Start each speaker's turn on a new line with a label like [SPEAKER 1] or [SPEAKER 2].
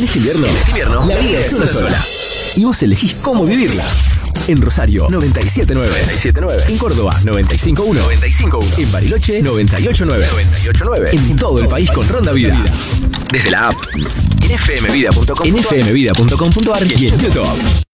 [SPEAKER 1] En este invierno, la vida es una sola. Y vos elegís cómo vivirla. En Rosario, 97.9. En Córdoba, 95.1. En Bariloche, 98.9. En todo el país con Ronda Vida. Desde la app, en fmvida.com.ar y en YouTube.